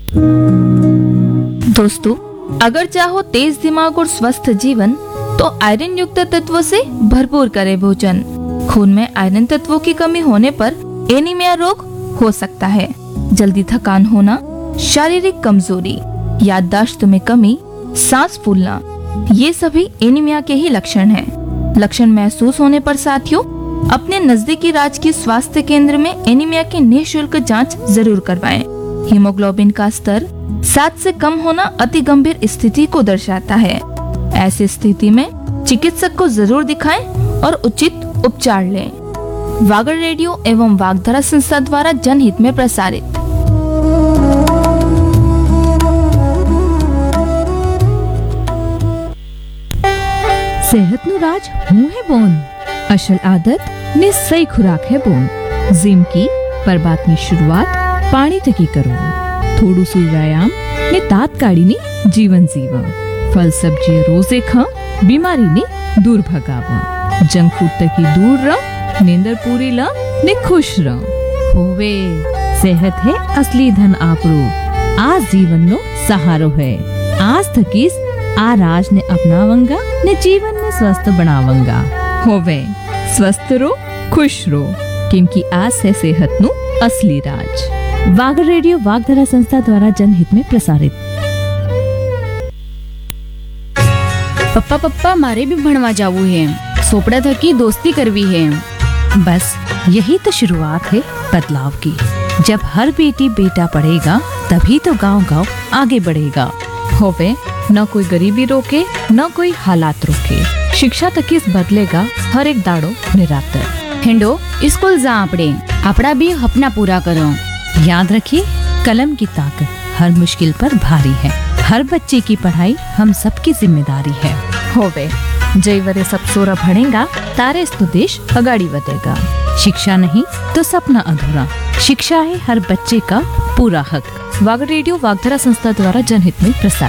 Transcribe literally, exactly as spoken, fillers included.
दोस्तों, अगर चाहो तेज दिमाग और स्वस्थ जीवन तो आयरन युक्त तत्वों से भरपूर करें भोजन। खून में आयरन तत्वों की कमी होने पर एनीमिया रोग हो सकता है। जल्दी थकान होना, शारीरिक कमजोरी, याददाश्त में कमी, सांस फूलना, ये सभी एनीमिया के ही लक्षण हैं। लक्षण महसूस होने पर साथियों अपने नजदीकी राजकीय स्वास्थ्य केंद्र में एनीमिया की निःशुल्क जांच जरूर करवाएं। हीमोग्लोबिन का स्तर सात से कम होना अति गंभीर स्थिति को दर्शाता है। ऐसी स्थिति में चिकित्सक को जरूर दिखाएं और उचित उपचार लें। वागर रेडियो एवं वागधारा संस्था द्वारा जनहित में प्रसारित। सेहत नु राज हूँ है बोन, असल आदत ने सही खुराक है बोन। जिम की पर बात ની શરૂઆત પાણી થકી કરો। થોડું સુ વ્યાયામ ને તાત્કાલિની જીવન જીવા। ફલ સબ્જી રોજે ખા, બીમારી ને दूर भगावा। जंक फूड तकी दूर रह, नींदर पूरी ला ने खुश रह। होवे सेहत है असली धन आपरो, आज जीवन नो सहारो है। आज थकीस आ राज ने अपनावंगा ने जीवन में स्वस्थ बनावंगा। होवे स्वस्थ रो, खुश रो, क्योंकि आज से सेहत नु असली राज। वागर रेडियो वागधारा संस्था द्वारा जनहित में प्रसारित। पप्पा पप्पा मारे भी भणवा जावू है, सोपड़ा थकी दोस्ती करवी है। बस यही तो शुरुआत है बदलाव की। जब हर बेटी बेटा पढ़ेगा तभी तो गांव गांव आगे बढ़ेगा। होवे न कोई गरीबी रोके न कोई हालात रोके। शिक्षा तक इस बदलेगा हर एक दाड़ो निरातर। हेंडो स्कूल जा आपड़े, आपड़ा भी अपना पूरा करो। याद रखिए कलम की ताकत हर मुश्किल पर भारी है। हर बच्चे की पढ़ाई हम सबकी जिम्मेदारी है। होवे जय वरे सब सोरा भणेगा तारे तो देश अगाड़ी बढ़ेगा। शिक्षा नहीं तो सपना अधूरा। शिक्षा है हर बच्चे का पूरा हक। वागर रेडियो वागधारा संस्था द्वारा जनहित में प्रसारित।